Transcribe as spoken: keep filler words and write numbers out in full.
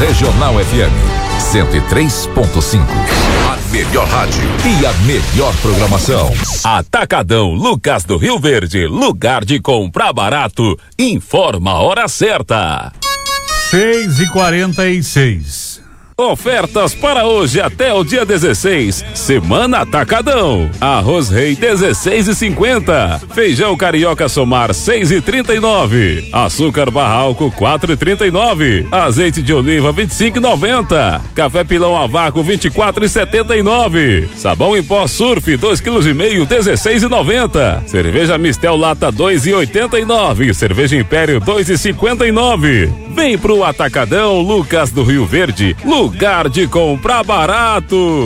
Regional F M cento e três ponto cinco. A melhor rádio e a melhor programação. Atacadão Lucas do Rio Verde, lugar de comprar barato. Informa a hora certa. seis e quarenta e seis. Ofertas para hoje até o dia dezesseis. Semana Atacadão. Arroz Rei dezesseis e cinquenta. Feijão carioca Somar seis e trinta e nove. Açúcar barra álcool quatro e trinta e nove. Azeite de oliva vinte e cinco e noventa. Café pilão a vácuo vinte e quatro e setenta e nove. Sabão em pó Surf dois quilos e meio dezesseis e noventa. Cerveja Mistel lata dois e oitenta e nove. Cerveja Império dois e cinquenta e nove. Vem pro Atacadão Lucas do Rio Verde, lugar de comprar barato.